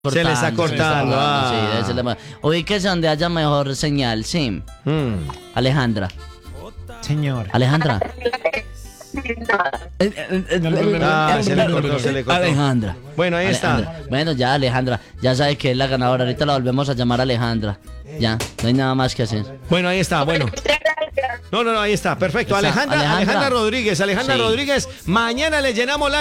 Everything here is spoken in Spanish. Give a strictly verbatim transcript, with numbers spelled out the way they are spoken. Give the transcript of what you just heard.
Se le está cortando. Ah. Sí, debe ser la- Ubíquese donde haya mejor señal, sí. Mm. Alejandra. Señor. Alejandra. Ah, se le cortó, se le cortó. Alejandra. Bueno, ahí Alejandra. está. Bueno, ya Alejandra. Ya sabe que es la ganadora. Ahorita la volvemos a llamar Alejandra. Ya, no hay nada más que hacer. Bueno, ahí está, bueno. No, no, no, ahí está, perfecto. Está, Alejandra, Alejandra. Alejandra Rodríguez, Alejandra Sí. Rodríguez, mañana le llenamos la